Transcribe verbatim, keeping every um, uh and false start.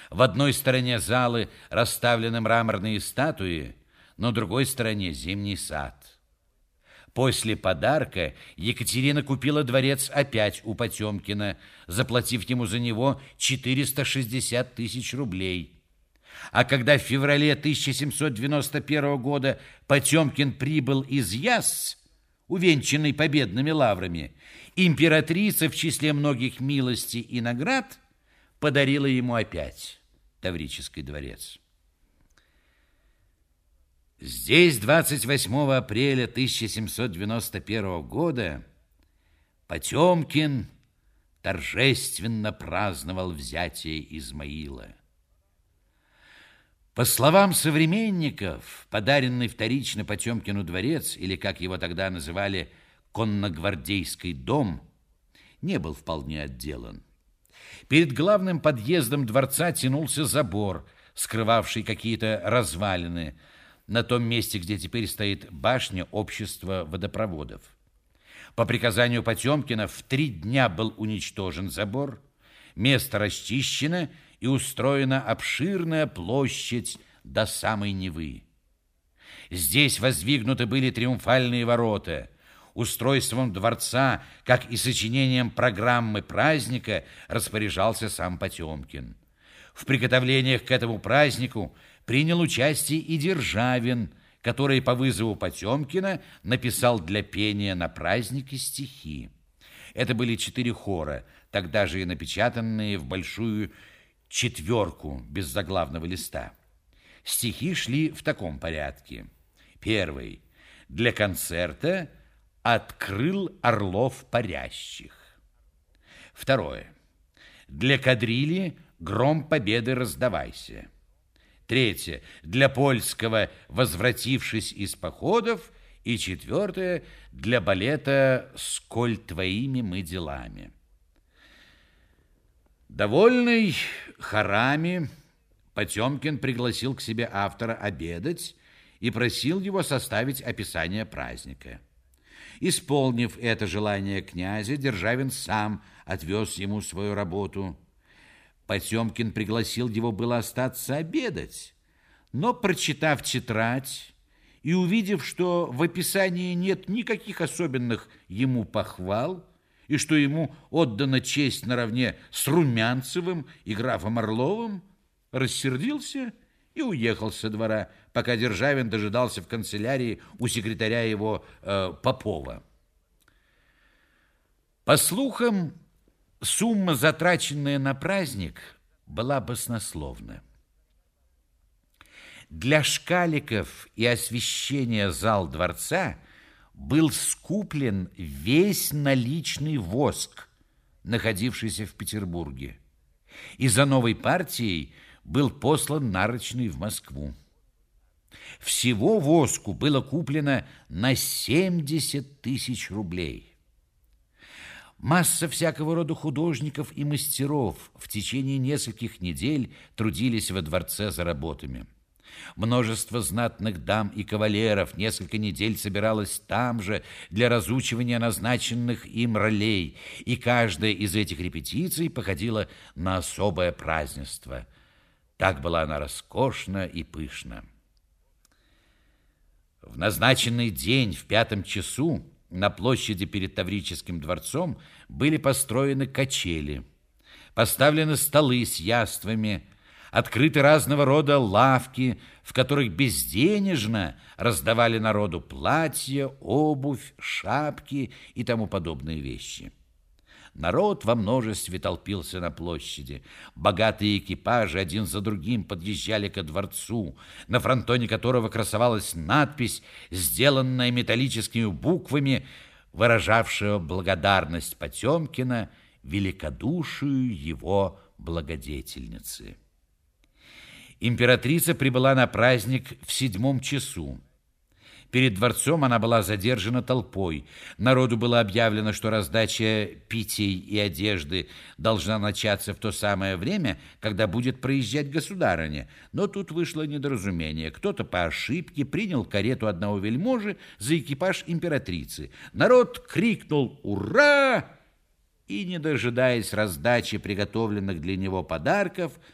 В одной стороне залы расставлены мраморные статуи, на другой стороне зимний сад. После подарка Екатерина купила дворец опять у Потемкина, заплатив ему за него четыреста шестьдесят тысяч рублей. А когда в феврале тысяча семьсот девяносто первого года Потемкин прибыл из Ясс, увенчанный победными лаврами, императрица в числе многих милостей и наград подарила ему опять Таврический дворец. Здесь двадцать восьмого апреля тысяча семьсот девяносто первого года Потемкин торжественно праздновал взятие Измаила. По словам современников, подаренный вторично Потемкину дворец, или, как его тогда называли, конногвардейский дом, не был вполне отделан. Перед главным подъездом дворца тянулся забор, скрывавший какие-то развалины, на том месте, где теперь стоит башня общества водопроводов. По приказанию Потемкина в три дня был уничтожен забор, место расчищено и устроена обширная площадь до самой Невы. Здесь воздвигнуты были триумфальные ворота. Устройством дворца, как и сочинением программы праздника, распоряжался сам Потемкин. В приготовлениях к этому празднику принял участие и Державин, который по вызову Потемкина написал для пения на празднике стихи. Это были четыре хора, тогда же и напечатанные в большую четверку без заглавного листа. Стихи шли в таком порядке. Первый. Для концерта «Открыл орлов парящих». Второе. Для кадрили «Гром победы раздавайся». Третье. Для польского «Возвратившись из походов». И четвертое. Для балета «Сколь твоими мы делами». Довольный хорами, Потемкин пригласил к себе автора обедать и просил его составить описание праздника. Исполнив это желание князя, Державин сам отвез ему свою работу. Потемкин пригласил его было остаться обедать, но, прочитав тетрадь и увидев, что в описании нет никаких особенных ему похвал, и что ему отдана честь наравне с Румянцевым и графом Орловым, рассердился и уехал со двора, пока Державин дожидался в канцелярии у секретаря его э, Попова. По слухам, сумма, затраченная на праздник, была баснословна. Для шкаликов и освещения зал дворца был скуплен весь наличный воск, находившийся в Петербурге, и за новой партией был послан нарочный в Москву. Всего воску было куплено на семьдесят тысяч рублей. Масса всякого рода художников и мастеров в течение нескольких недель трудились во дворце за работами. Множество знатных дам и кавалеров несколько недель собиралось там же для разучивания назначенных им ролей, и каждая из этих репетиций походила на особое празднество. Так была она роскошна и пышна. В назначенный день в пятом часу на площади перед Таврическим дворцом были построены качели, поставлены столы с яствами, открыты разного рода лавки, в которых безденежно раздавали народу платья, обувь, шапки и тому подобные вещи. Народ во множестве толпился на площади. Богатые экипажи один за другим подъезжали ко дворцу, на фронтоне которого красовалась надпись, сделанная металлическими буквами, выражавшая благодарность Потемкина великодушию его благодетельницы. Императрица прибыла на праздник в седьмом часу. Перед дворцом она была задержана толпой. Народу было объявлено, что раздача питей и одежды должна начаться в то самое время, когда будет проезжать государыня. Но тут вышло недоразумение. Кто-то по ошибке принял карету одного вельможи за экипаж императрицы. Народ крикнул «Ура!» и, не дожидаясь раздачи приготовленных для него подарков,